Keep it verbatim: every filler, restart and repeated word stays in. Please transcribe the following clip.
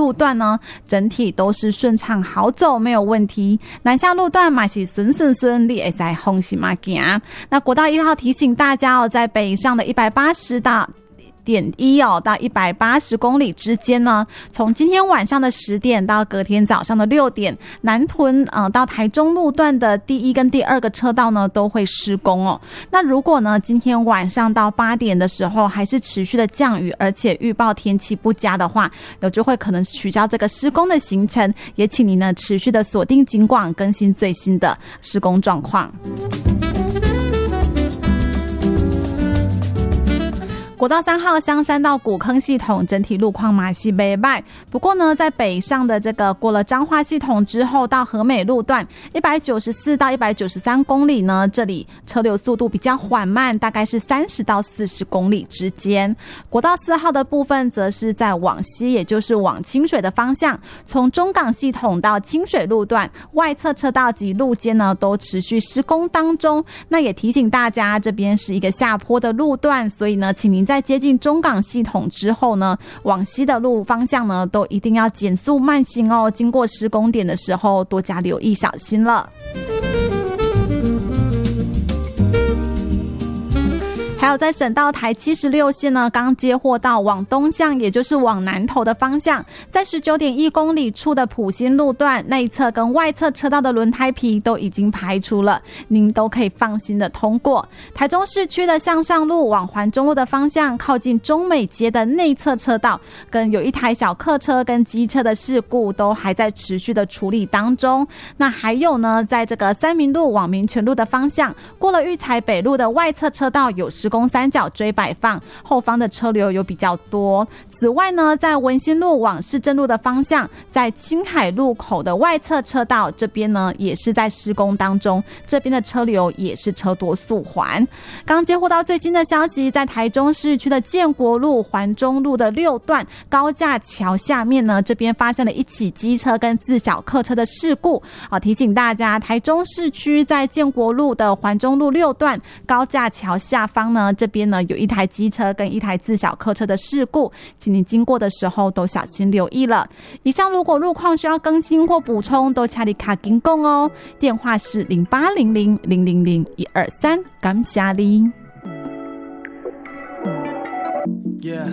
路段呢，整体都是顺畅好走，没有问题。南下路段嘛是顺顺顺利，会在风行嘛行。那国道一号提醒大家哦，在北上的一百八十到点一哦到一百八十公里之间呢，从今天晚上的十点到隔天早上的六点，南屯呃到台中路段的第一跟第二个车道呢都会施工哦。那如果呢今天晚上到八点的时候还是持续的降雨，而且预报天气不佳的话，有就会可能取消这个施工的行程，也请您呢持续的锁定警广，更新最新的施工状况。国道三号香山到古坑系统整体路况嘛是不错，不过呢在北上的这个过了彰化系统之后到和美路段一百九十四到一百九十三公里呢，这里车流速度比较缓慢，大概是三十到四十公里之间。国道四号的部分则是在往西，也就是往清水的方向，从中港系统到清水路段外侧车道及路肩呢都持续施工当中。那也提醒大家，这边是一个下坡的路段，所以呢请您在接近中港系统之后呢，往西的路方向呢都一定要减速慢行哦，经过施工点的时候多加留意小心了。还有在省道台七十六线呢，刚接获到往东向，也就是往南投的方向，在 十九点一公里处的埔心路段内侧跟外侧车道的轮胎皮都已经排除了，您都可以放心的通过。台中市区的向上路往环中路的方向，靠近中美街的内侧车道跟有一台小客车跟机车的事故都还在持续的处理当中。那还有呢，在这个三民路往民权路的方向，过了育才北路的外侧车道有施工三角锥摆放，后方的车流有比较多。此外呢，在文心路往市政路的方向，在青海路口的外侧车道这边呢也是在施工当中，这边的车流也是车多速缓。刚接获到最新的消息，在台中市区的建国路环中路的六段高架桥下面呢，这边发生了一起机车跟自小客车的事故啊，提醒大家，台中市区在建国路的环中路六段高架桥下方呢，这边呢有一台机车跟一台自小客车的事故，请你经过的时候都小心留意了。以上如果路况需要更新或补充，都请你卡紧讲哦。电话是零八零零零零零一二三，感谢你。Yeah.